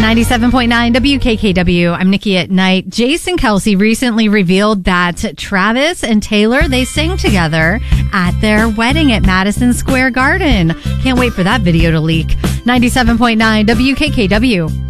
97.9 WKKW. I'm Nikki at Night. Jason Kelce recently revealed that Travis and Taylor, they sang together at their wedding at Madison Square Garden. Can't wait for that video to leak. 97.9 WKKW.